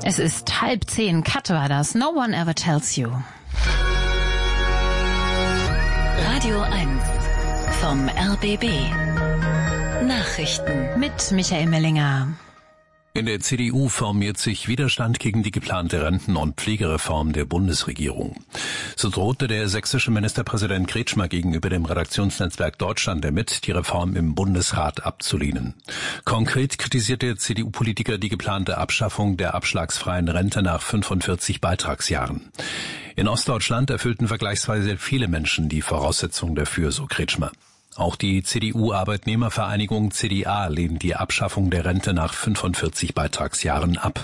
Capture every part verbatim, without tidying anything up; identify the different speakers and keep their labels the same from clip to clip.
Speaker 1: Es ist halb zehn. Cut war das. No one ever tells you.
Speaker 2: Radio eins vom R B B. Nachrichten
Speaker 1: mit Michael Mellinger.
Speaker 3: In der C D U formiert sich Widerstand gegen die geplante Renten- und Pflegereform der Bundesregierung. So drohte der sächsische Ministerpräsident Kretschmer gegenüber dem Redaktionsnetzwerk Deutschland damit, die Reform im Bundesrat abzulehnen. Konkret kritisiert der C D U-Politiker die geplante Abschaffung der abschlagsfreien Rente nach fünfundvierzig Beitragsjahren. In Ostdeutschland erfüllten vergleichsweise viele Menschen die Voraussetzungen dafür, so Kretschmer. Auch die C D U-Arbeitnehmervereinigung C D A lehnt die Abschaffung der Rente nach fünfundvierzig Beitragsjahren ab.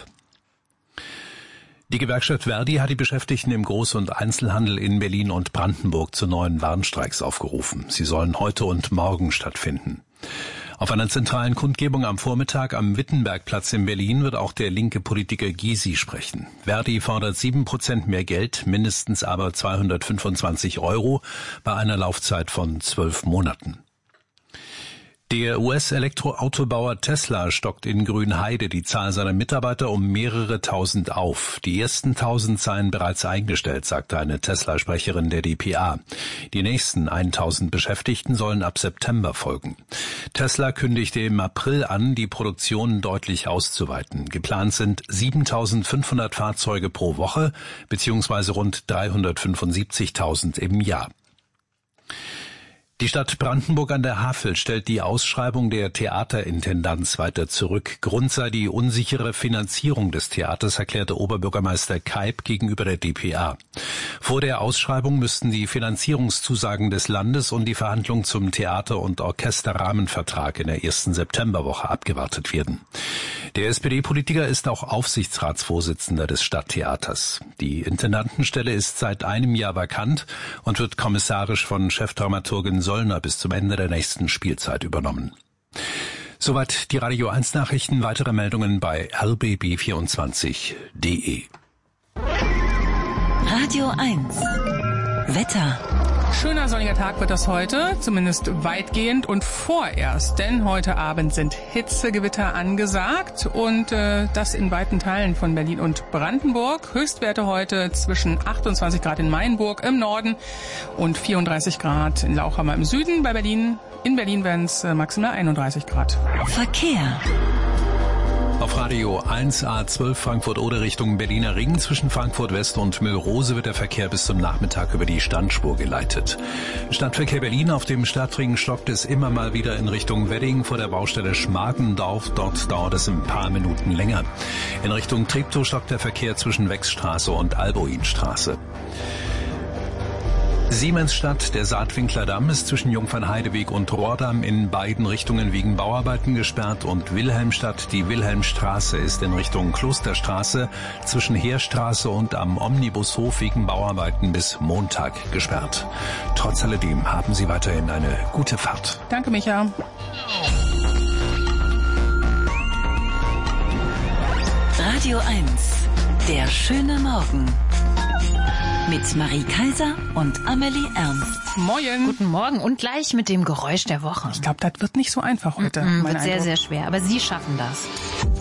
Speaker 3: Die Gewerkschaft Verdi hat die Beschäftigten im Groß- und Einzelhandel in Berlin und Brandenburg zu neuen Warnstreiks aufgerufen. Sie sollen heute und morgen stattfinden. Auf einer zentralen Kundgebung am Vormittag am Wittenbergplatz in Berlin wird auch der linke Politiker Gysi sprechen. Verdi fordert sieben Prozent mehr Geld, mindestens aber zweihundertfünfundzwanzig Euro bei einer Laufzeit von zwölf Monaten. Der U S-Elektroautobauer Tesla stockt in Grünheide die Zahl seiner Mitarbeiter um mehrere tausend auf. Die ersten tausend seien bereits eingestellt, sagte eine Tesla-Sprecherin der D P A. Die nächsten tausend Beschäftigten sollen ab September folgen. Tesla kündigte im April an, die Produktion deutlich auszuweiten. Geplant sind siebentausendfünfhundert Fahrzeuge pro Woche bzw. rund dreihundertfünfundsiebzigtausend im Jahr. Die Stadt Brandenburg an der Havel stellt die Ausschreibung der Theaterintendanz weiter zurück. Grund sei die unsichere Finanzierung des Theaters, erklärte Oberbürgermeister Keib gegenüber der D P A. Vor der Ausschreibung müssten die Finanzierungszusagen des Landes und die Verhandlung zum Theater- und Orchesterrahmenvertrag in der ersten Septemberwoche abgewartet werden. Der S P D-Politiker ist auch Aufsichtsratsvorsitzender des Stadttheaters. Die Intendantenstelle ist seit einem Jahr vakant und wird kommissarisch von Chefdramaturgin Söllner bis zum Ende der nächsten Spielzeit übernommen. Soweit die Radio eins Nachrichten. Weitere Meldungen bei r b b vierundzwanzig punkt d e.
Speaker 2: Radio eins Wetter.
Speaker 4: Schöner sonniger Tag wird das heute, zumindest weitgehend und vorerst, denn heute Abend sind Hitzegewitter angesagt und äh, das in weiten Teilen von Berlin und Brandenburg. Höchstwerte heute zwischen achtundzwanzig Grad in Mainburg im Norden und vierunddreißig Grad in Lauchhammer im Süden. Bei Berlin, in Berlin werden es äh, maximal einunddreißig Grad.
Speaker 2: Verkehr.
Speaker 3: Auf Radio eins A zwölf Frankfurt-Oder Richtung Berliner Ring zwischen Frankfurt West und Müllrose wird der Verkehr bis zum Nachmittag über die Standspur geleitet. Stadtverkehr Berlin auf dem Stadtring stockt es immer mal wieder in Richtung Wedding vor der Baustelle Schmargendorf. Dort dauert es ein paar Minuten länger. In Richtung Treptow stockt der Verkehr zwischen Wechsstraße und Alboinstraße. Siemensstadt, der Saatwinkler Damm ist zwischen Jungfernheideweg und Rohrdamm in beiden Richtungen wegen Bauarbeiten gesperrt und Wilhelmstadt, die Wilhelmstraße ist in Richtung Klosterstraße zwischen Heerstraße und am Omnibushof wegen Bauarbeiten bis Montag gesperrt. Trotz alledem haben Sie weiterhin eine gute Fahrt.
Speaker 4: Danke, Micha.
Speaker 2: Radio eins, der schöne Morgen. Mit Marie Kaiser und Amelie Ernst.
Speaker 4: Moin.
Speaker 1: Guten Morgen und gleich mit dem Geräusch der Woche.
Speaker 4: Ich glaube, das wird nicht so einfach heute.
Speaker 1: Mm-mm,
Speaker 4: mein
Speaker 1: wird sehr,
Speaker 4: Eindruck.
Speaker 1: sehr schwer, aber Sie schaffen das.